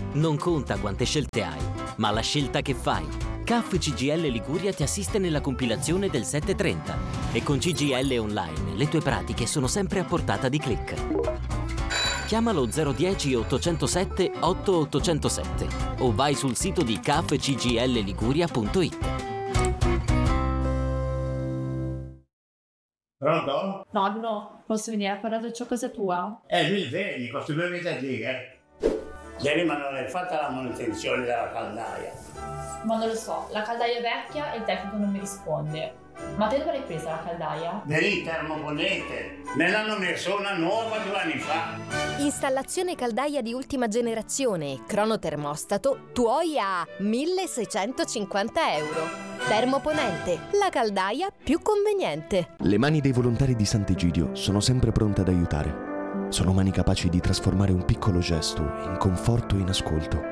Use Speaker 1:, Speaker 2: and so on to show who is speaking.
Speaker 1: Non conta quante scelte hai, ma la scelta che fai. CAF CGIL Liguria ti assiste nella compilazione del 730 e con CGIL Online le tue pratiche sono sempre a portata di click. Chiamalo 010 807 8807 o vai sul sito di cafcgilliguria.it.
Speaker 2: Pronto?
Speaker 3: Nonno, posso venire a parlare ciò casa tua?
Speaker 2: Mi vedi, questo due mesi a dire. Ieri ma non hai fatto la manutenzione della caldaia.
Speaker 3: Ma non lo so, la caldaia è vecchia e il tecnico non mi risponde. Ma te dove l'hai presa la caldaia?
Speaker 2: Vedi, termoponente. Me l'hanno messo una nuova 2 anni fa.
Speaker 4: Installazione caldaia di ultima generazione e cronotermostato tuoi a 1.650 euro. Termoponente, la caldaia più conveniente.
Speaker 5: Le mani dei volontari di Sant'Egidio sono sempre pronte ad aiutare. Sono mani capaci di trasformare un piccolo gesto in conforto e in ascolto.